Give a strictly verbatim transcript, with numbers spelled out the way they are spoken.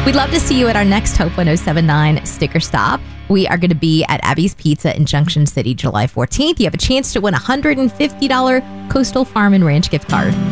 We'd love to see you at our next Hope one oh seven nine sticker stop. We are going to be at Abby's Pizza in Junction City, July fourteenth. You have a chance to win a one hundred fifty dollars Coastal Farm and Ranch gift card.